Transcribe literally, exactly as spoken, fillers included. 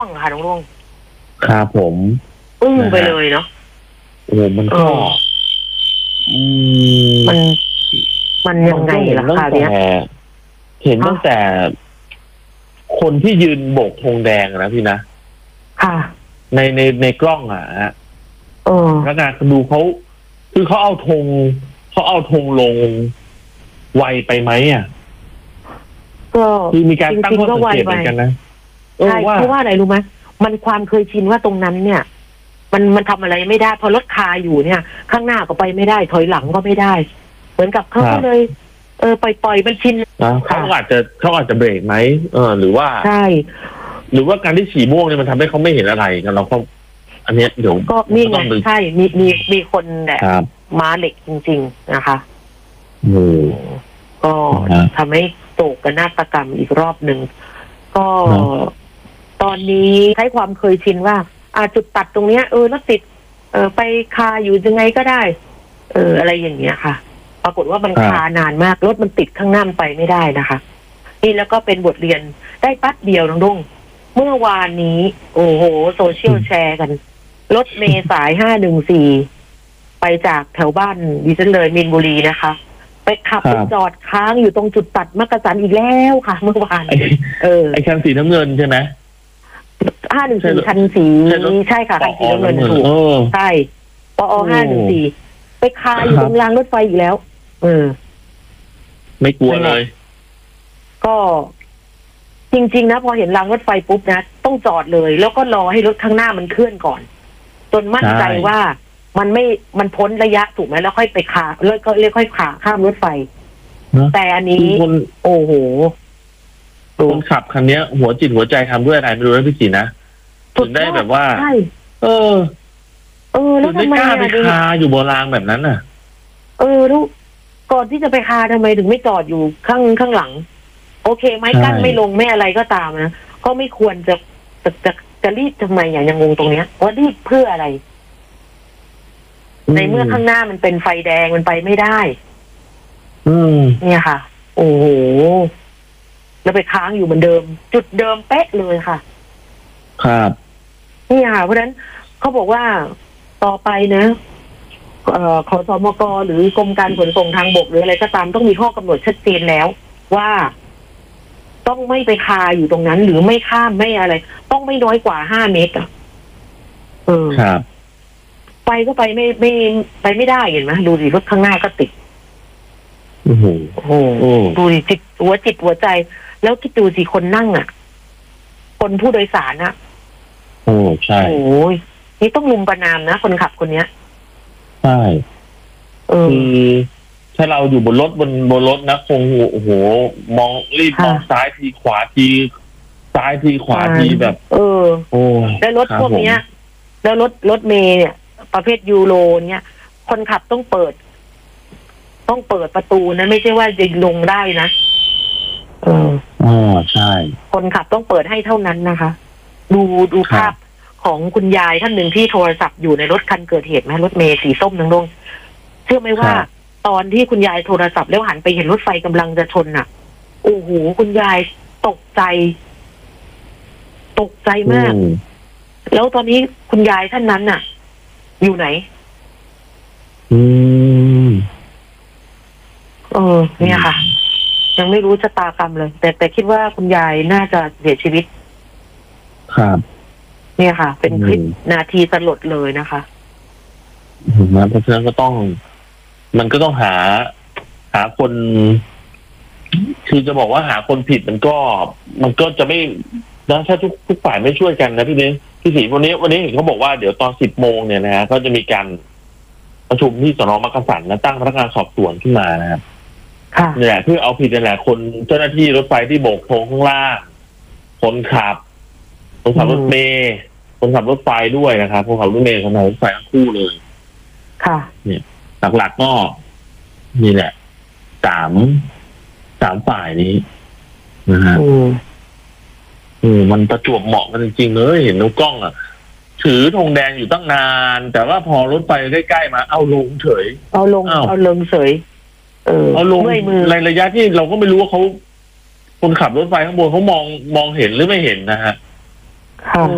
ฟังค่ะน้องลุงครับผมอึ้งไปเลยเนาะโอ้มันก็อืมมันมันยังไงล่ะคะเนี่ยเห็นตั้งแต่คนที่ยืนโบกธงแดงนะพี่นะค่ะในในในกล้องอ่ะฮะเออแล้วการดูเขาคือเขาเอาธงเขาเอาธงลงไวไปไหมอ่ะก็คือมีการตั้งข้อสังเกตเหมือนกันนะใช่เพราะว่าอะไรรู้ไหมมันความเคยชินว่าตรงนั้นเนี่ย มันมันทำอะไรไม่ได้พอรถคาอยู่เนี่ย ข้างหน้าก็ไปไม่ได้ถอยหลังก็ไม่ได้ เหมือนกับเขาก็เลย เออปล่อยปล่อยมันชินนะเขาอาจจะเขาอาจจะเบรกไหมเออหรือว่าใช่หรือว่าการที่ฉี่ม่วงเนี่ยมันทำให้เขาไม่เห็นอะไรกันเราก็อันนี้เดี๋ยวก็นี่ไงใช่มีมีมีคนแบบม้าเหล็กจริงๆนะคะอืมก็ทำให้โศกนาฏกรรมอีกรอบหนึ่งก็ตอนนี้ใช้ความเคยชินว่าอาจุดตัดตรงเนี้ยเออรถติดเออไปคาอยู่ยังไงก็ได้ เอออะไรอย่างเงี้ยค่ะปรากฏว่ามันคานานมากรถมันติดข้างหน้าไปไม่ได้นะคะนี่แล้วก็เป็นบทเรียนได้ปั๊บเดียวน้องดุ้งเมื่อวานนี้โอ้โหโซเชียลแชร์กันรถเมล์สายห้าหนึ่งสี่ไปจากแถวบ้านดิฉันเลยมีนบุรีนะคะไปขับไปจอดค้างอยู่ตรงจุดตัดมักกะสันอีกแล้วค่ะเมื่อวานเออไอคันสีน้ำเงินใช่ไหมห้าหนึ่งสี่คันสีใช่ค่ะคันสีน้ำเงินถูกใช่ปอห้าหนึ่งสี่ไปคาอยู่ตรงรางรถไฟอีกแล้วเออไม่กลัวเลยก็จริงๆนะพอเห็นรางรถไฟปุ๊บนะต้องจอดเลยแล้วก็รอให้รถข้างหน้ามันเคลื่อนก่อนจนมั่นใจว่ามันไม่มันพ้นระยะถูกไหมแล้วค่อยไปขาแล้วก็เรียกค่อยขาข้ามรถไฟแต่อันนี้โอ้โหคนขับคันนี้หัวจิตหัวใจทำด้วยอะไรไม่รู้นะพี่จีนะถึงได้แบบว่าเออเออแล้วทำไมกล้าไปคาอยู่บนรางแบบนั้นน่ะเออรู้ก่อนที่จะไปคาทำไมถึงไม่จอดอยู่ข้างข้างหลังโอเคไม้กั้นไม่ลงไม่อะไรก็ตามนะก็ไม่ควรจะจะจะจะรีบทำไมอย่างยังงงตรงเนี้ยว่ารีบเพื่ออะไรในเมื่อข้างหน้ามันเป็นไฟแดงมันไปไม่ได้อืมเนี่ยค่ะโอ้โหแล้วไปค้างอยู่เหมือนเดิมจุดเดิมเป๊ะเลยค่ะครับนี่ค่ะเพราะฉะนั้นเขาบอกว่าต่อไปนะเอ่อขอสมกหรือกรมการขนส่งทางบกหรืออะไรก็ตามต้องมีข้อกำหนดชัดเจนแล้วว่าต้องไม่ไปคาอยู่ตรงนั้นหรือไม่ข้ามไม่อะไรต้องไม่น้อยกว่าห้าเมตรอ่ะเออครับไปก็ไปไม่ไม่ไปไม่ได้เห็นไหมดูดิรถข้างหน้าก็ติดโอ้โหโอ้โหดูดิจิตหัวจิตหัวใจแล้วคิดดูสิคนนั่งอ่ะคนผู้โดยสารอ่ะโอ้ใช่โอ้ยนี่ต้องลุมประนามนะคนขับคนเนี้ยใช่คือถ้าเราอยู่บนรถบนบนรถนะคงโอ้โหมองรีบมองซ้ายทีขวาทีซ้ายทีขวาทีแบบเออโอ้แล้วรถพวกเนี้ยแล้วรถรถเมล์เนี่ยประเภทยูโรเนี่ยคนขับต้องเปิดต้องเปิดประตูนะไม่ใช่ว่าจะลงได้นะเอออ๋อใช่คนขับต้องเปิดให้เท่านั้นนะคะดูดูภาพของคุณยายท่านหนึ่งที่โทรศัพท์อยู่ในรถคันเกิดเหตุไหมรถเมล์สีส้มนั่งลงเชื่อไหมว่าตอนที่คุณยายโทรศัพท์แล้วหันไปเห็นรถไฟกำลังจะชนน่ะโอ้โหคุณยายตกใจตกใจมากแล้วตอนนี้คุณยายท่านนั้นน่ะอยู่ไหนอืมเออเนี่ยค่ะยังไม่รู้ชะตากรรมเลยแต่แต่คิดว่าคุณยายน่าจะเสียชีวิตครับเนี่ยค่ะเป็นคลิปนาทีสลดเลยนะคะนะเพราะฉะนั้นก็ต้องมันก็ต้องหาหาคนคือจะบอกว่าหาคนผิดมันก็มันก็จะไม่นะถ้าทุกทุกฝ่ายไม่ช่วยกันนะพี่นี้พี่ศรีวันนี้วันนี้เห็นเขาบอกว่าเดี๋ยวตอนสิบโมงเนี่ยนะฮะก็จะมีการประชุมที่สน.มักกะสันนะตั้งพนักงานสอบสวนขึ้นมานะครับนี่แหละเพื่อเอาผิดนี่แหละคนเจ้าหน้าที่รถไฟที่โบกธงข้างล่างคนขับคนขับรถเมล์คนขับรถไฟด้วยนะครับคนขับรถเมล์คนขับรถไฟทั้งคู่เลยค่ะเนี่ยหลักๆก็นี่แหละสามสามฝ่ายนี้นะฮะเออมันประจวบเหมาะกันจริงๆเลยเห็นนกกล้องอ่ะถือธงแดงอยู่ตั้งนานแต่ว่าพอรถไฟใกล้ๆมาเอาลงเฉยเอาลงเอาลงเฉยเออเอาลงในระยะที่เราก็ไม่รู้ว่าเขาคนขับรถไฟข้างบนเขามองมองเห็นหรือไม่เห็นนะฮะ